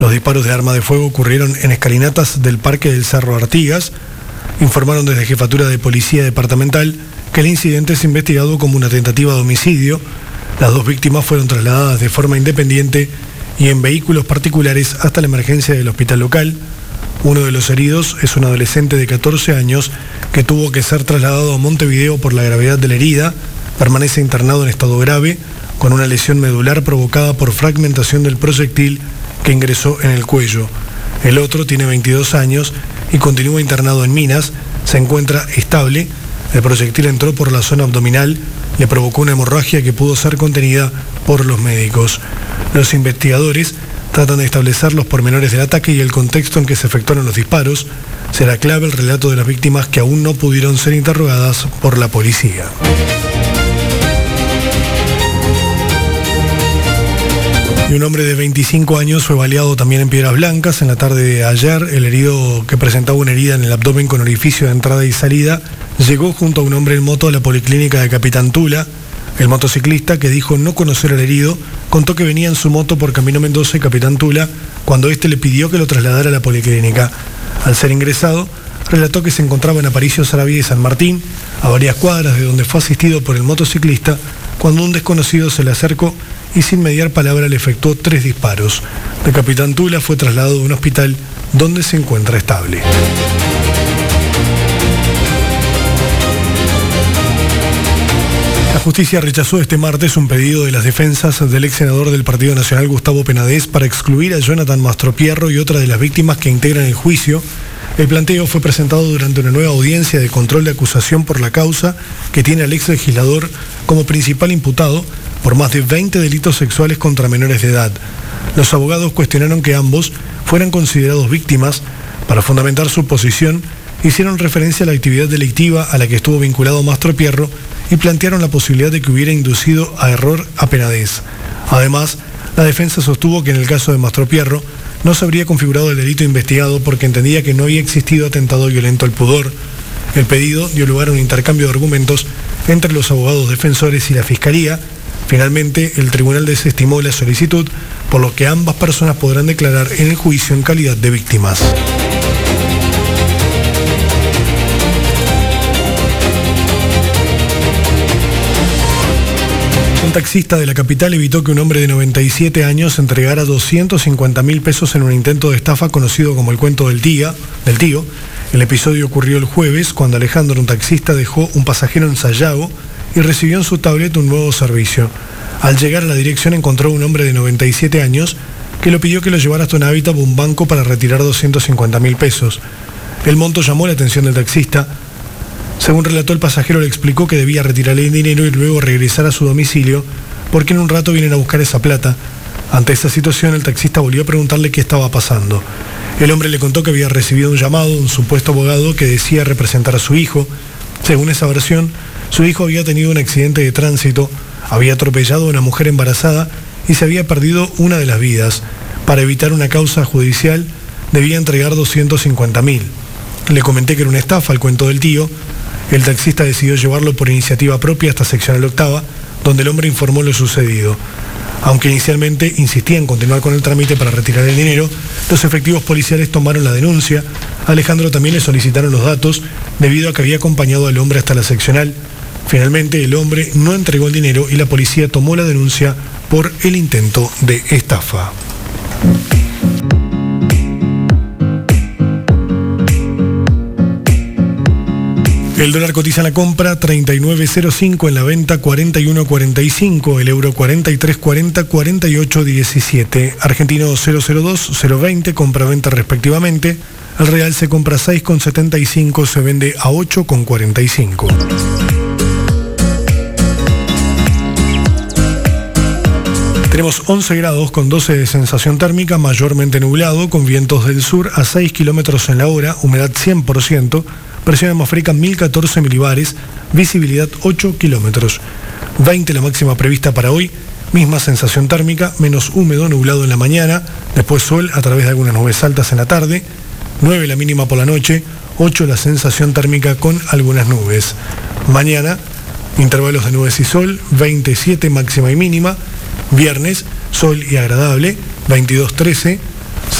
Los disparos de arma de fuego ocurrieron en escalinatas del Parque del Cerro Artigas. Informaron desde Jefatura de Policía Departamental que el incidente es investigado como una tentativa de homicidio. Las dos víctimas fueron trasladadas de forma independiente y en vehículos particulares hasta la emergencia del hospital local. Uno de los heridos es un adolescente de 14 años que tuvo que ser trasladado a Montevideo por la gravedad de la herida. Permanece internado en estado grave con una lesión medular provocada por fragmentación del proyectil que ingresó en el cuello. El otro tiene 22 años y continúa internado en Minas. Se encuentra estable. El proyectil entró por la zona abdominal, le provocó una hemorragia que pudo ser contenida por los médicos. Los investigadores tratan de establecer los pormenores del ataque y el contexto en que se efectuaron los disparos. Será clave el relato de las víctimas que aún no pudieron ser interrogadas por la policía. Y un hombre de 25 años fue baleado también en Piedras Blancas en la tarde de ayer. El herido, que presentaba una herida en el abdomen con orificio de entrada y salida, llegó junto a un hombre en moto a la policlínica de Capitán Tula. El motociclista, que dijo no conocer al herido, contó que venía en su moto por Camino Mendoza y Capitán Tula cuando éste le pidió que lo trasladara a la policlínica. Al ser ingresado, relató que se encontraba en Aparicio Saravia y San Martín, a varias cuadras de donde fue asistido por el motociclista, cuando un desconocido se le acercó y sin mediar palabra le efectuó 3 disparos. El Capitán Tula fue trasladado a un hospital donde se encuentra estable. La justicia rechazó este martes un pedido de las defensas del ex senador del Partido Nacional Gustavo Penades para excluir a Jonathan Mastropierro y otra de las víctimas que integran el juicio. El planteo fue presentado durante una nueva audiencia de control de acusación por la causa que tiene al ex legislador como principal imputado por más de 20 delitos sexuales contra menores de edad. Los abogados cuestionaron que ambos fueran considerados víctimas. Para fundamentar su posición, hicieron referencia a la actividad delictiva a la que estuvo vinculado Mastropierro y plantearon la posibilidad de que hubiera inducido a error a Penades. Además, la defensa sostuvo que en el caso de Mastropierro no se habría configurado el delito investigado porque entendía que no había existido atentado violento al pudor. El pedido dio lugar a un intercambio de argumentos entre los abogados defensores y la Fiscalía. Finalmente, el tribunal desestimó la solicitud, por lo que ambas personas podrán declarar en el juicio en calidad de víctimas. Un taxista de la capital evitó que un hombre de 97 años entregara 250.000 pesos en un intento de estafa conocido como el cuento del tío. El episodio ocurrió el jueves cuando Alejandro, un taxista, dejó un pasajero en Sayago y recibió en su tablet un nuevo servicio. Al llegar a la dirección encontró a un hombre de 97 años que le pidió que lo llevara hasta un hábitat o un banco para retirar 250.000 pesos. El monto llamó la atención del taxista. Según relató, el pasajero le explicó que debía retirarle el dinero y luego regresar a su domicilio porque en un rato vienen a buscar esa plata. Ante esa situación, el taxista volvió a preguntarle qué estaba pasando. El hombre le contó que había recibido un llamado de un supuesto abogado que decía representar a su hijo. Según esa versión, su hijo había tenido un accidente de tránsito, había atropellado a una mujer embarazada y se había perdido una de las vidas. Para evitar una causa judicial, debía entregar 250.000. Le comenté que era una estafa, el cuento del tío. El taxista decidió llevarlo por iniciativa propia hasta seccional octava, donde el hombre informó lo sucedido. Aunque inicialmente insistía en continuar con el trámite para retirar el dinero, los efectivos policiales tomaron la denuncia. A Alejandro también le solicitaron los datos, debido a que había acompañado al hombre hasta la seccional. Finalmente, el hombre no entregó el dinero y la policía tomó la denuncia por el intento de estafa. El dólar cotiza en la compra 39.05, en la venta 41.45, el euro 43.40, 48.17, argentino 002, 0.20, compra-venta respectivamente. El real se compra 6.75, se vende a 8.45. Tenemos 11 grados con 12 de sensación térmica, mayormente nublado, con vientos del sur a 6 kilómetros en la hora, humedad 100%, presión atmosférica 1014 milibares, visibilidad 8 kilómetros. 20 la máxima prevista para hoy, misma sensación térmica, menos húmedo, nublado en la mañana, después sol a través de algunas nubes altas en la tarde, 9 la mínima por la noche, 8 la sensación térmica con algunas nubes. Mañana, intervalos de nubes y sol, 27 máxima y mínima. Viernes, sol y agradable, 22-13.